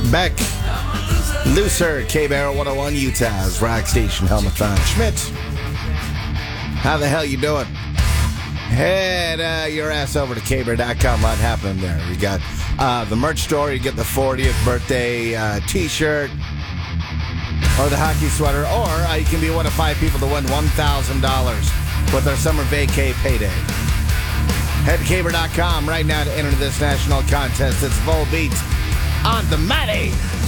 Beck, Looser, K-Barrel 101, Utah's Rock Station, Helmathon. Schmidt, how the hell you doing? Head your ass over to kbear.com. A lot happening there. We got the merch store. You get the 40th birthday t-shirt or the hockey sweater, or you can be one of 5 people to win $1,000 with our summer vacay payday. Head to kbear.com right now to enter this national contest. It's Volbeat on the Matty